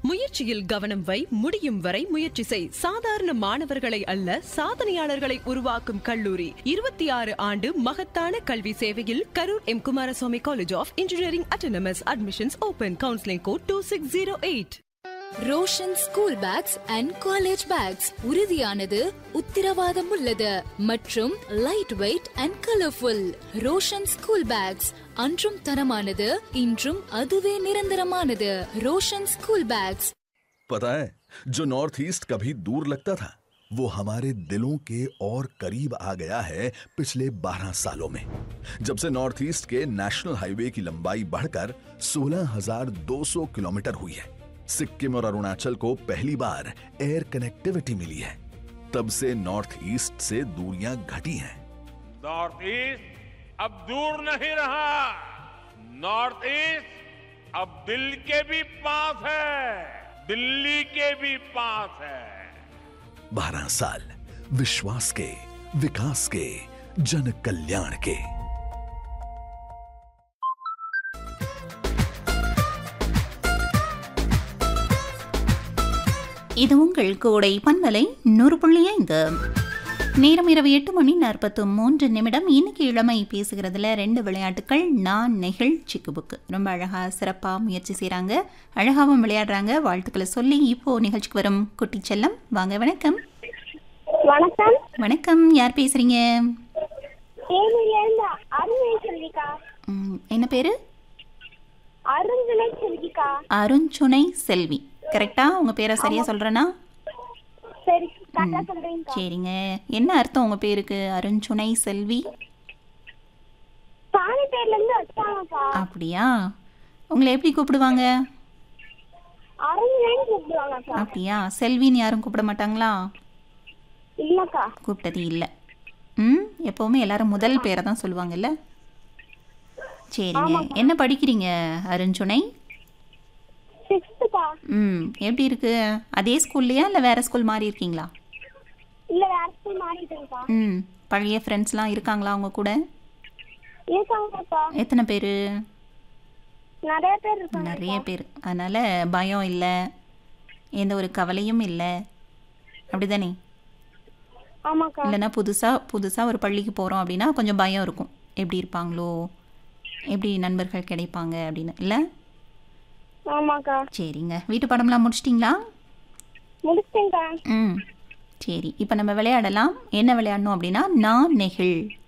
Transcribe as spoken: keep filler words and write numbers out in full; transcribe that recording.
முயற்சியில் கவனம் வை, முடியும் வரை முயற்சி செய். சாதாரண மாணவர்களை அல்ல, சாதனையாளர்களை உருவாக்கும் கல்லூரி. இருபத்தி ஆறு ஆண்டு மகத்தான கல்வி சேவையில் Karur M Kumaraswamy college of engineering autonomous. Admissions open. Counselling code two six zero eight. Roshan school packs and college bags உறுதியானது, உத்திரவாதம் உள்ளது மற்றும் light weight and colourful. Roshan school packs அன்றும் தரமானது, இன்றும் அதுவே நிரந்தரமானது. ரோஷன் ஸ்கूल बैग्स। पता है, जो नॉर्थ ईस्ट कभी दूर लगता था वो हमारे दिलों के और करीब आ गया है पिछले बारह सालों में, जब से नॉर्थ ईस्ट के नेशनल हाईवे की लंबाई बढ़कर सोलह हज़ार दो सौ किलोमीटर हुई है। सिक्किम और अरुणाचल को पहली बार एयर कनेक्टिविटी मिली है, तब से नॉर्थ ईस्ट से दूरियां घटी हैं। नॉर्थ ईस्ट अब दूर नहीं रहा, नॉर्थ ईस्ट अब दिल के भी पास है, दिल्ली के भी पास है। बारह साल विश्वास के, विकास के, जन कल्याण के। இது உங்கள் கோடை பன்மலை நூறு புள்ளி ஐந்து. நேரம் இரவு எட்டு மணி நாற்பத்து மூன்று நிமிடம். இன்னைக்கு இளமை பேசுகிறதுல ரெண்டு விளையாட்டுக்கள். நான் நெகிழ் சிக்கு புக்கு ரொம்ப அழகாக சிறப்பாக முயற்சி செய்கிறாங்க, அழகாகவும் விளையாடுறாங்க. வாழ்த்துக்களை சொல்லி இப்போ நிகழ்ச்சிக்கு வரும் குட்டி செல்லம். வாங்க. வணக்கம். வணக்கம். வணக்கம். யார் பேசுறீங்க? என்ன பேரு? அருண்சுனை செல்வி. கரெக்டா உங்க பேரை சரியா சொல்றேனா? சரிங்க. என்ன அர்த்தம் உங்க பேருக்கு அருண்சுனை செல்வி? அப்படியா? உங்களை எப்படி கூப்பிடுவாங்க? அப்படியா? செல்வின்னு யாரும் கூப்பிட மாட்டாங்களா? கூப்பிட்டது இல்லை. ம் எப்பவுமே எல்லாரும் முதல் பேரை தான் சொல்லுவாங்கல்ல. சரிங்க. என்ன படிக்கிறீங்க அருண்சுனை? ம் எப்படி இருக்கு? அதே ஸ்கூல்லையா இல்லை வேற ஸ்கூல் மாறி இருக்கீங்களா? ம் பழைய ஃப்ரெண்ட்ஸ்லாம் இருக்காங்களா உங்க கூட? எத்தனை பேர்? நிறைய பேர். அதனால பயம் இல்லை, எந்த ஒரு கவலையும் இல்லை, அப்படிதானே? இல்லைன்னா புதுசாக புதுசாக ஒரு பள்ளிக்கு போகிறோம் அப்படின்னா கொஞ்சம் பயம் இருக்கும், எப்படி இருப்பாங்களோ, எப்படி நண்பர்கள் கிடைப்பாங்க அப்படின்னு. இல்லை? சரிங்க. வீட்டு பாடம்லாம் முடிச்சிட்டிங்களா? ம் சரி. இப்போ நம்ம விளையாடலாம். என்ன விளையாடணும் அப்படின்னா நான் நெகிழ்